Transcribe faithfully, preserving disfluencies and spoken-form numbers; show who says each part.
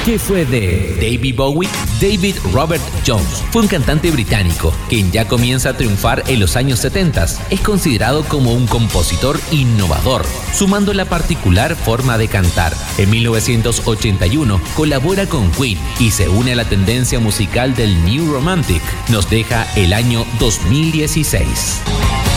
Speaker 1: ¿Qué fue de David Bowie? David Robert Jones fue un cantante británico, quien ya comienza a triunfar en los años setenta. Es considerado como un compositor innovador, sumando la particular forma de cantar. En mil novecientos ochenta y uno colabora con Queen y se une a la tendencia musical del New Romantic. Nos deja el año dos mil dieciséis.